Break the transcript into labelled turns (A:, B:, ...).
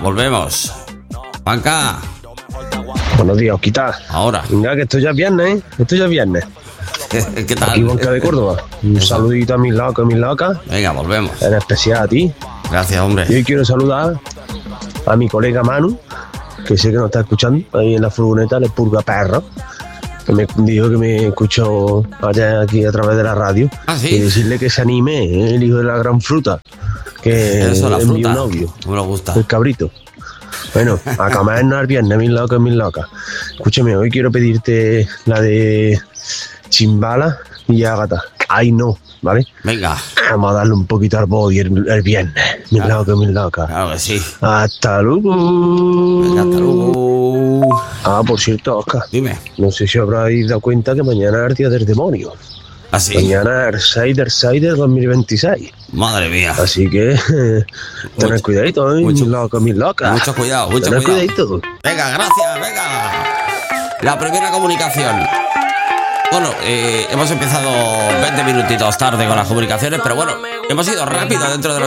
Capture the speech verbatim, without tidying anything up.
A: volvemos. Juanca.
B: Buenos días, Osquita.
A: Ahora.
B: Mira que esto ya es viernes, ¿eh? Esto ya es viernes.
A: ¿Qué tal?
B: Aquí Juanca de Córdoba. Un
A: Eso.
B: saludito a mis locos, mis locas.
A: Venga, volvemos.
B: En especial a ti.
A: Gracias, hombre.
B: Y hoy quiero saludar a mi colega Manu, que sé que nos está escuchando ahí en la furgoneta, el purga perro, que me dijo que me escuchó allá aquí a través de la radio.
A: Ah, sí.
B: Y decirle que se anime, ¿eh? El hijo de la gran fruta, que
A: Eso, la
B: es mi
A: fruta.
B: novio,
A: No me gusta.
B: el cabrito. Bueno, a comernos el viernes, mis locos, mis locas. Escúchame, hoy quiero pedirte la de Chimbala y Ágata. Ay, no, ¿vale?
A: Venga.
B: Vamos a darle un poquito al body el, el viernes, mis
A: Claro.
B: locos, mis locas.
A: Claro que sí.
B: Hasta luego.
A: Venga, hasta luego.
B: Ah, por cierto, Oscar,
A: Dime.
B: no sé si habréis dado cuenta que mañana es el día del demonio.
A: Así.
B: Mañana es el seis del seis del dos mil veintiséis.
A: Madre mía.
B: Así que tened
A: Mucho-
B: cuidadito, ¿eh?
A: mucho-
B: mis locos, mis locas.
A: Mucho cuidado, mucho
B: Tened
A: cuidado.
B: cuidadito.
A: Venga, gracias, venga. La primera comunicación. Bueno, eh, hemos empezado veinte minutitos tarde con las comunicaciones, pero bueno, hemos ido rápido dentro de lo